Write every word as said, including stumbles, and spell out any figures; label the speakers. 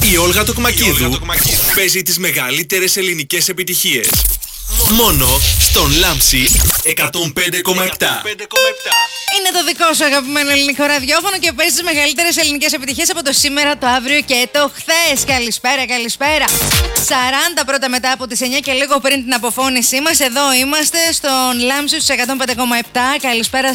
Speaker 1: Η Όλγα Τοκμακίδου παίζει τις μεγαλύτερες ελληνικές επιτυχίες. Μόνο στον Λάμψη εκατόν πέντε κόμμα επτά.
Speaker 2: Είναι το δικό σου αγαπημένο ελληνικό ραδιόφωνο και παίζει τις μεγαλύτερες ελληνικές επιτυχίες από το σήμερα, το αύριο και το χθες. Καλησπέρα, καλησπέρα. σαράντα πρώτα μετά από τις εννιά και λίγο πριν την αποφώνησή μας. Εδώ είμαστε στον Λάμψη στους εκατόν πέντε κόμμα επτά. Καλησπέρα